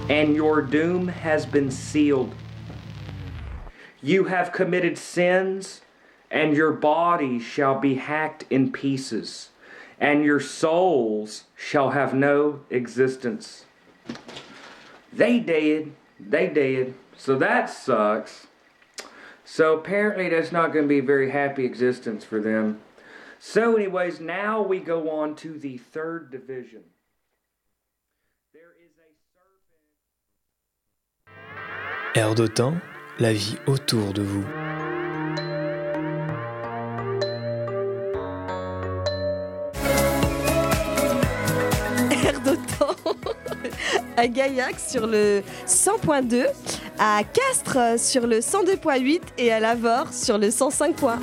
and your doom has been sealed. You have committed sins, and your bodies shall be hacked in pieces, and your souls shall have no existence. They did, so that sucks. So apparently that's not going to be a very happy existence for them. So anyways, now we go on to the third division. There is a serpent. Air d'Otan, la vie autour de vous. Air d'Otan à Gaillac sur le 100.2, à Castres sur le 102.8 et à Lavore sur le 105.1.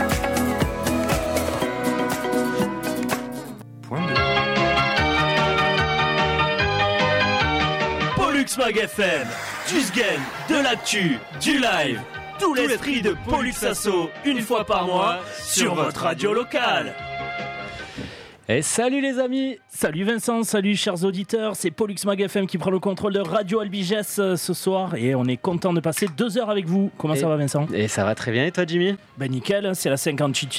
Pollux Mag FM, du sgain, de l'actu, du live, tout l'esprit de Pollux Asso, une fois par mois, sur votre radio locale. Et salut les amis, salut Vincent, salut chers auditeurs, c'est Pollux Mag FM qui prend le contrôle de Radio Albigès ce soir et on est content de passer 2 heures avec vous. Comment ça va Vincent ? Et ça va très bien, et toi Jimmy ? Ben nickel, c'est la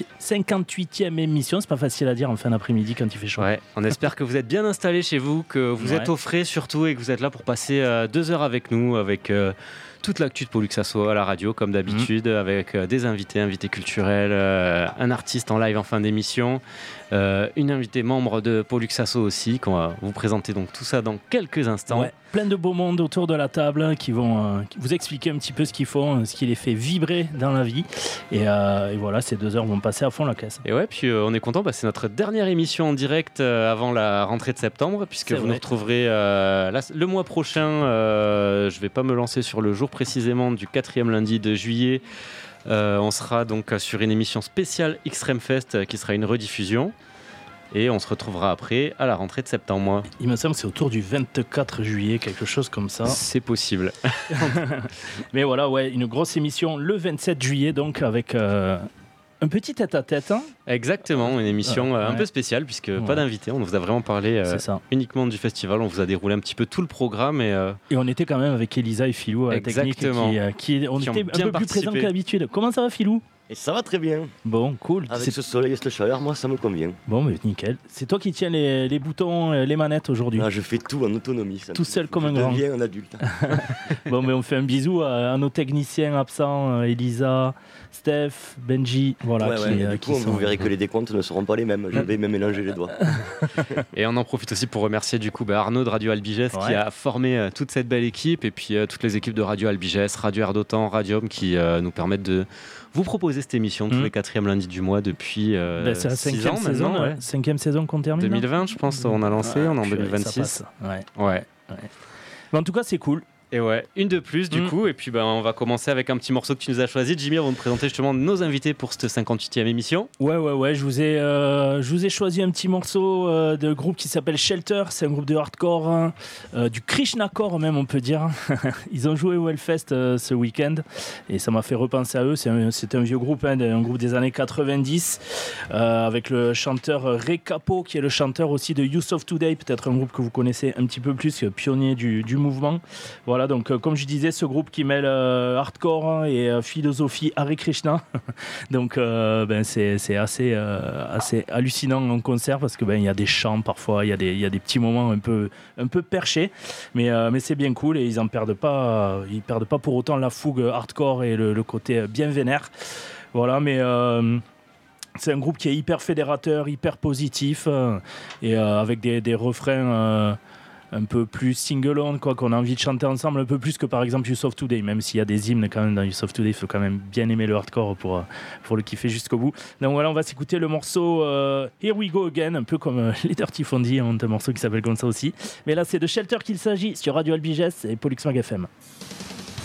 58e émission, c'est pas facile à dire en fin d'après-midi quand il fait chaud. Ouais, on espère que vous êtes bien installés chez vous, que vous êtes au frais surtout et que vous êtes là pour passer 2 heures avec nous, avec toute l'actu de Pollux Asso à la radio comme d'habitude, avec des invités culturels, un artiste en live en fin d'émission, une invitée membre de Pollux Asso aussi, qu'on va vous présenter donc tout ça dans quelques instants. Ouais, plein de beaux mondes autour de la table qui vont vous expliquer un petit peu ce qu'ils font, ce qui les fait vibrer dans la vie. Et voilà, ces 2 heures vont passer à fond la caisse. Et ouais, puis on est content, c'est notre dernière émission en direct avant la rentrée de septembre, puisque vous nous retrouverez le mois prochain. Je vais pas me lancer sur le jour précisément du 4e lundi de juillet. On sera donc sur une émission spéciale Extreme Fest qui sera une rediffusion. Et on se retrouvera après à la rentrée de septembre. Il me semble que c'est autour du 24 juillet, quelque chose comme ça. C'est possible. Mais voilà, ouais, une grosse émission le 27 juillet, donc avec un petit tête-à-tête. Hein. Exactement, une émission un peu spéciale, puisque pas d'invité. On vous a vraiment parlé uniquement du festival. On vous a déroulé un petit peu tout le programme. Et on était quand même avec Elisa et Philou à la technique, qui on était un peu plus présents que d'habitude. Comment ça va Philou ? Et ça va très bien. Bon, cool. Avec ce soleil et cette chaleur, moi, ça me convient. Bon, mais nickel. C'est toi qui tiens les boutons, les manettes aujourd'hui. Ah, je fais tout en autonomie. Tout seul comme un grand. Je deviens un adulte. Bon, mais on fait un bisou à nos techniciens absents, Elisa, Steph, Benji. Voilà, vous verrez que les décomptes ne seront pas les mêmes. Je vais me mélanger les doigts. Et on en profite aussi pour remercier du coup Arnaud de Radio Albigès qui a formé toute cette belle équipe, et puis toutes les équipes de Radio Albigès, Radio Air d'Otan, Radium, qui nous permettent de vous proposer cette émission tous les 4e lundis du mois depuis c'est la 6 ans saison, maintenant. 5e saison qu'on termine. 2020, je pense, on a lancé, on est en 2026. Ouais. Mais en tout cas, c'est cool. Et ouais, une de plus du coup, et puis on va commencer avec un petit morceau que tu nous as choisi. Jimmy, on va nous présenter justement nos invités pour cette 58e émission. Ouais, je vous ai choisi un petit morceau de groupe qui s'appelle Shelter. C'est un groupe de hardcore, du Krishnacore même on peut dire. Ils ont joué au Hellfest ce week-end et ça m'a fait repenser à eux. C'est un vieux groupe, un groupe des années 90 avec le chanteur Ray Capo qui est le chanteur aussi de Youth of Today, peut-être un groupe que vous connaissez un petit peu plus, pionnier du mouvement. Voilà, donc comme je disais, ce groupe qui mêle hardcore et philosophie Hare Krishna. Donc c'est assez hallucinant en concert parce que il y a des chants parfois, il y a des petits moments un peu perchés, mais c'est bien cool et ils perdent pas pour autant la fougue hardcore et le côté bien vénère. Voilà, mais c'est un groupe qui est hyper fédérateur, hyper positif et avec des refrains un peu plus sing-along, qu'on a envie de chanter ensemble, un peu plus que par exemple Youth of Today, même s'il y a des hymnes quand même dans Youth of Today, il faut quand même bien aimer le hardcore pour le kiffer jusqu'au bout. Donc voilà, on va s'écouter le morceau Here We Go Again, un peu comme les Dirty Fondy, un morceau qui s'appelle comme ça aussi. Mais là, c'est de Shelter qu'il s'agit sur Radio Albigès et Pollux Mag FM.